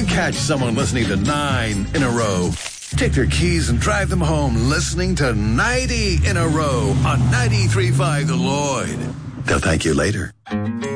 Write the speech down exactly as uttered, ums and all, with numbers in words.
Catch someone listening to nine in a row. Take their keys and drive them home listening to ninety in a row on ninety-three point five The Lloyd. They'll thank you later.